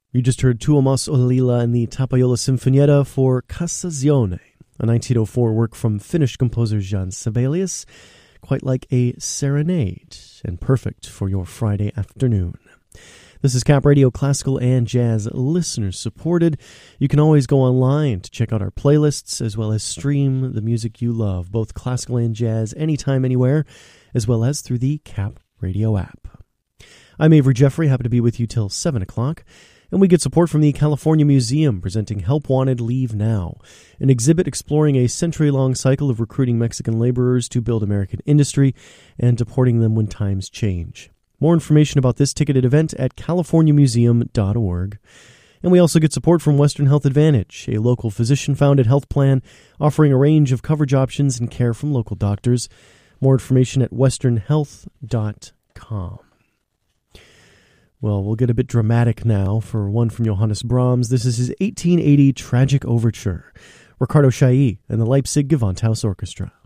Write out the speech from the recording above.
You just heard Tuomas Ollila and the Tapajola Sinfonietta for Cassazione, a 1904 work from Finnish composer Jan Sibelius, quite like a serenade and perfect for your Friday afternoon. This is Cap Radio, classical and jazz, listener supported. You can always go online to check out our playlists as well as stream the music you love, both classical and jazz, anytime, anywhere, as well as through the Cap Radio app. I'm Avery Jeffrey, happy to be with you till 7 o'clock. And we get support from the California Museum, presenting Help Wanted, Leave Now, an exhibit exploring a century-long cycle of recruiting Mexican laborers to build American industry and deporting them when times change. More information about this ticketed event at californiamuseum.org. And we also get support from Western Health Advantage, a local physician-founded health plan offering a range of coverage options and care from local doctors. More information at westernhealth.com. Well, we'll get a bit dramatic now for one from Johannes Brahms. This is his 1880 Tragic Overture, Ricardo Chailly and the Leipzig Gewandhaus Orchestra.